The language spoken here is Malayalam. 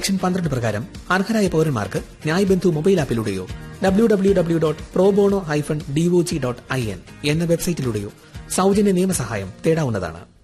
സെക്ഷൻ 12 പ്രകാരം അർഹരായ പൌരന്മാർക്ക് ന്യായ് ബന്ധു മൊബൈൽ ആപ്പിലൂടെയോ www.probono-dog.in എന്ന വെബ്സൈറ്റിലൂടെയോ സൗജന്യ നിയമസഹായം തേടാവുന്നതാണ്.